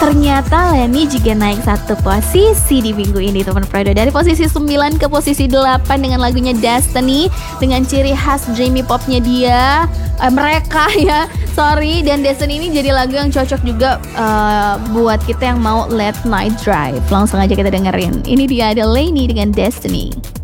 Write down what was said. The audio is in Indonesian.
ternyata Lenny juga naik satu posisi di minggu ini teman Fredo. Dari posisi 9 ke posisi 8 dengan lagunya Destiny, dengan ciri khas dreamy popnya dia, mereka ya, dan Destiny ini jadi lagu yang cocok juga buat kita yang mau late night drive. Langsung aja kita dengerin. Ini dia ada Lenny dengan Destiny.